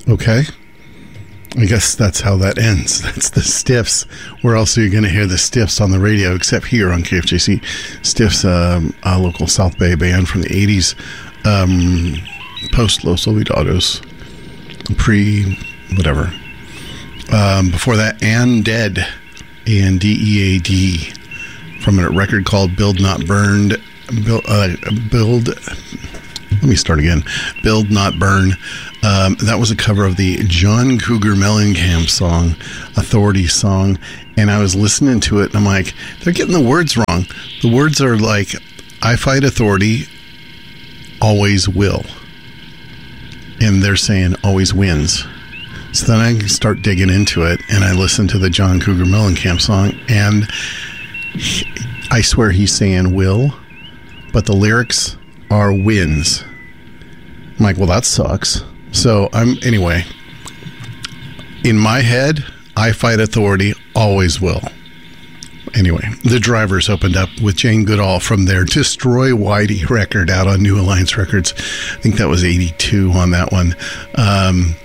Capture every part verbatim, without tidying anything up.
Okay. I guess that's how that ends. That's the Stiffs. Where else are you going to hear the Stiffs on the radio except here on K F J C? Stiffs, um, a local South Bay band from the eighties, um, post Los Olvidados, pre whatever. Um, before that, And Dead, A N D E A D, from a record called Build Not Burned. Build, uh, build let me start again. Build Not Burn. Um, that was a cover of the John Cougar Mellencamp song, Authority song. And I was listening to it and I'm like, they're getting the words wrong. The words are like, I fight authority, always will. And they're saying always wins. So then I start digging into it and I listen to the John Cougar Mellencamp song and he, I swear he's saying will, but the lyrics are wins. I'm like, well, that sucks. So I'm, anyway, in my head, I fight authority, always will. Anyway, the Drivers opened up with Jane Goodall from their Destroy Whitey record out on New Alliance Records. I think that was eighty-two on that one. Um,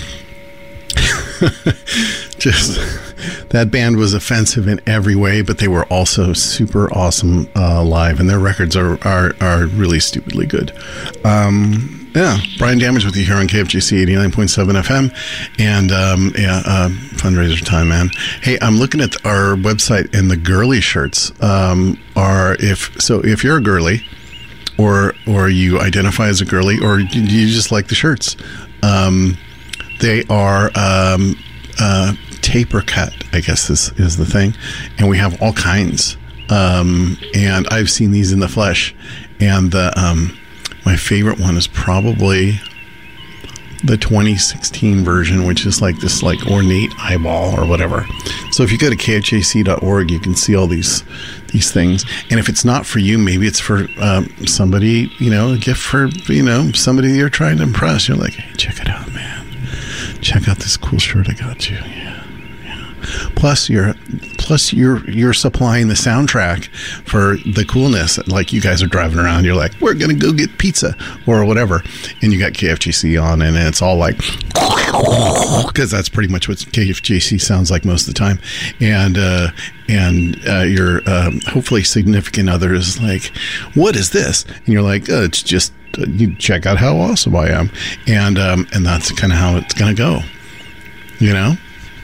just that band was offensive in every way, but they were also super awesome uh, live, and their records are are, are really stupidly good. Um, yeah, Brian Damage with you here on K F J C eighty-nine point seven F M, and um, yeah, uh, fundraiser time, man. Hey, I'm looking at our website, and the girly shirts um, are if so. If you're a girly, or or you identify as a girly, or you just like the shirts, um, they are um, uh, taper cut, I guess is is the thing, and we have all kinds. Um, and I've seen these in the flesh, and the um, my favorite one is probably the twenty sixteen version, which is like this like ornate eyeball or whatever. So if you go to K H J C dot org, you can see all these these things. And if it's not for you, maybe it's for um, somebody, you know, a gift for, you know, somebody you're trying to impress. You're like, hey, check it out, man. Check out this cool shirt I got you. Yeah, yeah. Plus, you're plus you're you're supplying the soundtrack for the coolness. Like you guys are driving around, you're like, we're gonna go get pizza or whatever, and you got K F J C on, and it's all like, because that's pretty much what K F J C sounds like most of the time. And uh, and uh, your um, hopefully significant other is like, what is this? And you're like, oh, it's just. You check out how awesome I am, and um, and that's kind of how it's gonna go, you know,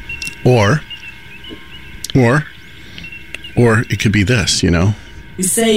or or or it could be this, you know. You say